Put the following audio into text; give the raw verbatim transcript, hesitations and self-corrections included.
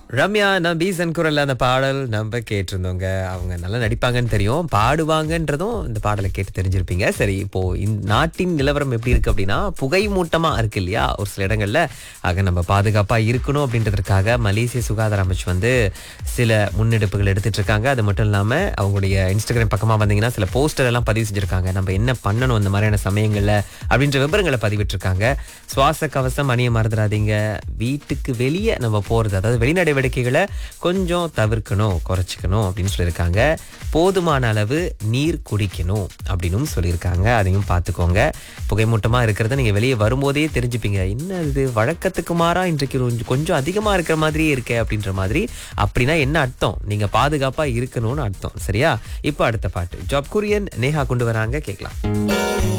ரம்யா நபீசன் குரல்ல அந்த பாடல் நம்ம கேட்டிருந்தோங்க. அவங்க நல்லா நடிப்பாங்கன்னு தெரியும், பாடுவாங்கன்றதும் இந்த பாடலை கேட்டு தெரிஞ்சிருப்பீங்க. சரி, இப்போ இந்த நாட்டின் நிலவரம் எப்படி இருக்கு அப்படின்னா, புகை மூட்டமா இருக்கு இல்லையா ஒரு சில இடங்கள்ல. ஆக நம்ம பாதுகாப்பா இருக்கணும் அப்படின்றதுக்காக மலேசிய சுகாதார அமைச்சு வந்து சில முன்னெடுப்புகள் எடுத்துட்டு இருக்காங்க. அது மட்டும் இல்லாம அவங்களுடைய இன்ஸ்டாகிராம் பக்கமா வந்தீங்கன்னா சில போஸ்டர் எல்லாம் பதிவு செஞ்சிருக்காங்க. நம்ம என்ன பண்ணணும் இந்த மாதிரியான சமயங்கள்ல அப்படின்ற விவரங்களை பதிவிட்டிருக்காங்க. சுவாச கவசம் அணிய மறந்துடாதீங்க. வீட்டுக்கு வெளியே நம்ம போறது, அதாவது வெளிநடை நடவடிக்கைகளை கொஞ்சம் தவிர்க்கணும், குறைச்சிக்கணும் அப்படின்னு சொல்லியிருக்காங்க. போதுமான அளவு நீர் குடிக்கணும் அப்படின்னு சொல்லியிருக்காங்க. அதையும் பார்த்துக்கோங்க. புகைமூட்டமா இருக்கிறத நீங்க வெளியே வரும்போதே தெரிஞ்சுப்பீங்க. என்ன இது வழக்கத்துக்கு மாறா இன்றைக்கு கொஞ்சம் கொஞ்சம் அதிகமா இருக்கிற மாதிரியே இருக்கே அப்படின்ற மாதிரி. அப்படின்னா என்ன அர்த்தம்? நீங்க பாதுகாப்பா இருக்கணும்னு அர்த்தம். சரியா? இப்போ அடுத்த பாட்டு ஜாப் குரியன் நேஹா கொண்டு வராங்க, கேட்கலாம்.